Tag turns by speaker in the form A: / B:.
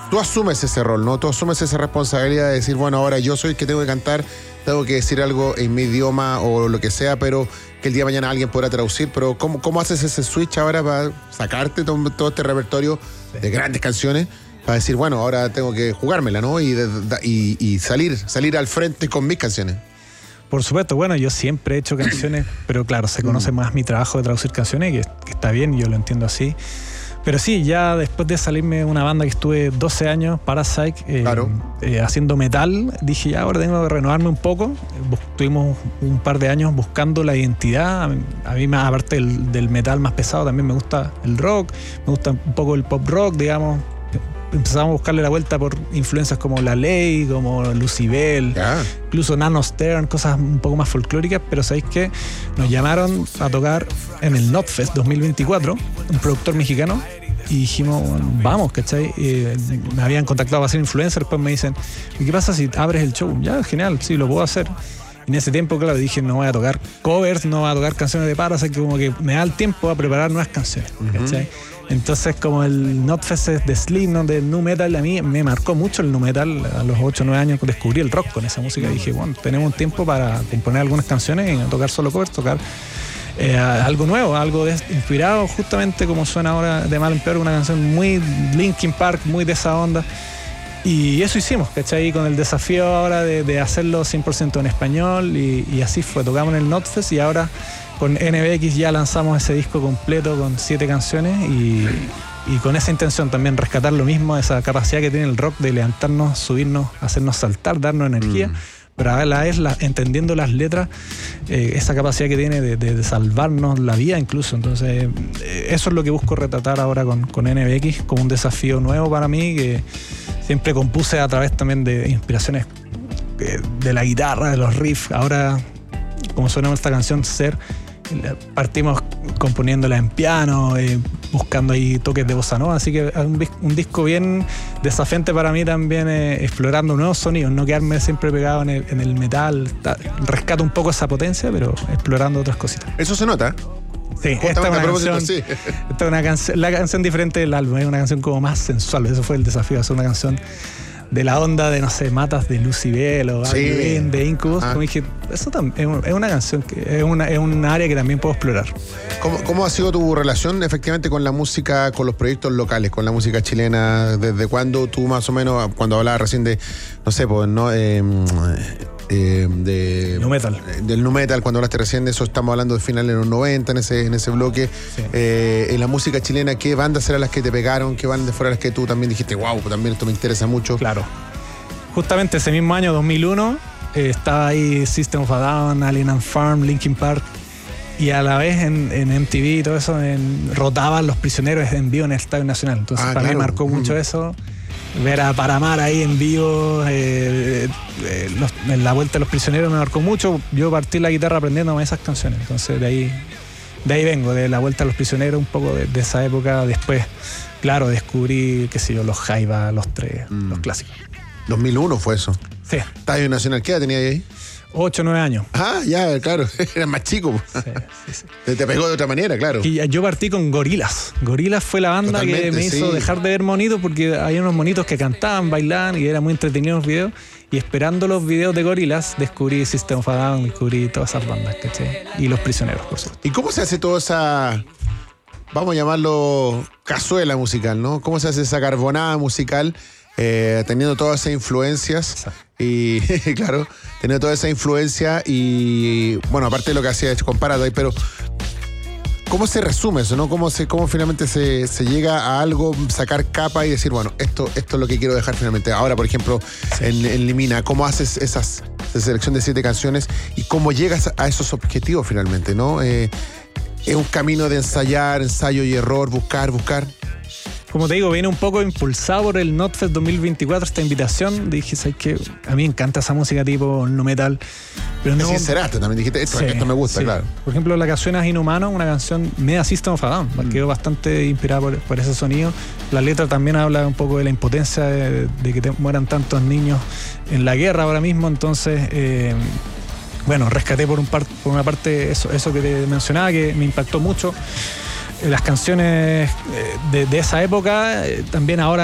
A: tú asumes ese rol, ¿no? Tú asumes esa responsabilidad de decir, bueno, ahora yo soy el que tengo que cantar, tengo que decir algo en mi idioma o lo que sea, pero que el día de mañana alguien podrá traducir. Pero ¿cómo haces ese switch ahora para sacarte todo este repertorio de grandes canciones? Para decir, bueno, ahora tengo que jugármela, ¿no? Y salir al frente con mis canciones.
B: Por supuesto, bueno, yo siempre he hecho canciones, pero claro, se conoce más mi trabajo de traducir canciones, que está bien, yo lo entiendo así. Pero sí, ya después de salirme de una banda que estuve 12 años, Parasite, haciendo metal, dije ya ahora tengo que renovarme un poco. Tuvimos un par de años buscando la identidad. A mí, aparte del metal más pesado, también me gusta el rock, me gusta un poco el pop rock, digamos. Empezamos a buscarle la vuelta por influencias como La Ley, como Lucibel, incluso Nano Stern, cosas un poco más folclóricas, pero ¿sabéis qué? Nos llamaron a tocar en el Notfest 2024, un productor mexicano, y dijimos, vamos, ¿cachai? Me habían contactado para ser influencer, después me dicen, ¿qué pasa si abres el show? Ya, genial, sí, lo puedo hacer. Y en ese tiempo, claro, dije, no voy a tocar covers, no voy a tocar canciones de Parasite, que como que me da el tiempo a preparar nuevas canciones, ¿cachai? Entonces, como el Notfest de Slim, ¿no? Del nu metal, a mí me marcó mucho el nu metal. A los 8 o 9 años descubrí el rock con esa música. Y dije, bueno, tenemos un tiempo para componer algunas canciones y no tocar solo covers, tocar algo nuevo, algo inspirado justamente como suena ahora de mal en peor, una canción muy Linkin Park, muy de esa onda. Y eso hicimos, ¿cachai? Con el desafío ahora de hacerlo 100% en español y así fue. Tocamos en el Notfest y ahora con NBX ya lanzamos ese disco completo con 7 canciones y con esa intención también rescatar lo mismo, esa capacidad que tiene el rock de levantarnos, subirnos, hacernos saltar, darnos energía, pero a la vez entendiendo las letras, esa capacidad que tiene de salvarnos la vida incluso. Entonces eso es lo que busco retratar ahora con NBX como un desafío nuevo para mí, que siempre compuse a través también de inspiraciones de la guitarra, de los riffs. Ahora, como suena esta canción, Ser, partimos componiéndola en piano, buscando ahí toques de bossa nova, así que es un disco bien desafiante para mí también, explorando nuevos sonidos, no quedarme siempre pegado en el metal. Rescato un poco esa potencia, pero explorando otras cositas.
A: Eso se nota.
B: Sí, esta es una canción, la canción diferente del álbum, es una canción como más sensual. Eso fue el desafío, hacer una canción de la onda de, no sé, Matas de Lucibel o de Incubus. Como dije, eso también es una canción que es un área que también puedo explorar.
A: ¿Cómo ha sido tu relación efectivamente con la música, con los proyectos locales, con la música chilena? ¿Desde cuándo tú más o menos, cuando hablabas recién de, no sé, pues, no,
B: Nu metal.
A: Del nu metal, cuando hablaste recién de eso, estamos hablando de finales de los 90 en ese bloque. Sí. En la música chilena, ¿qué bandas eran las que te pegaron? ¿Qué bandas fueron las que tú también dijiste, wow, también esto me interesa mucho?
B: Claro. Justamente ese mismo año, 2001, estaba ahí System of a Down, Alien and Farm, Linkin Park, y a la vez en MTV y todo eso rotaban Los Prisioneros en vivo en el Estadio Nacional. Entonces para mí marcó mucho eso. Ver a Paramar ahí en vivo, en la vuelta de Los Prisioneros me marcó mucho. Yo partí la guitarra aprendiendo esas canciones. Entonces de ahí vengo, de la vuelta a Los Prisioneros, un poco de esa época. Después, claro, descubrí, qué sé yo, los Jaiba, los Tres, los clásicos.
A: 2001 fue eso.
B: Sí.
A: Estadio Nacional, ¿qué edad tenía ahí?
B: 8 o 9 años.
A: Ah, ya, claro, eras más chico. Sí. Te pegó de otra manera, claro.
B: Y yo partí con Gorillaz. Gorillaz fue la banda que me hizo dejar de ver monitos, porque había unos monitos que cantaban, bailaban y era muy entretenido los videos. Y esperando los videos de Gorillaz, descubrí System of a Down, descubrí todas esas bandas, ¿cachai? Y Los Prisioneros, por supuesto.
A: ¿Y cómo se hace toda esa, vamos a llamarlo, cazuela musical, ¿no? ¿Cómo se hace esa carbonada musical? Teniendo todas esas influencias. Y claro, teniendo toda esa influencia y bueno, aparte de lo que hacía con Paradise, pero ¿cómo se resume eso, no? ¿Cómo finalmente se llega a algo, sacar capa y decir, bueno, esto es lo que quiero dejar finalmente? Ahora, por ejemplo, en Limina, ¿cómo haces esa selección de 7 canciones y cómo llegas a esos objetivos finalmente, no? Es un camino de ensayar, ensayo y error, buscar.
B: Como te digo, viene un poco impulsado por el Notfest 2024, esta invitación. Dije, ¿sabes qué? A mí me encanta esa música tipo nu metal. Pero no...
A: sinceraste también, dijiste, esto me gusta, claro.
B: Por ejemplo, la canción Es Inhumano, una canción media System of a Down, quedó bastante inspirada por ese sonido. La letra también habla un poco de la impotencia de que mueran tantos niños en la guerra ahora mismo. Entonces, bueno, rescaté por una parte eso que te mencionaba, que me impactó mucho. Las canciones de esa época, también ahora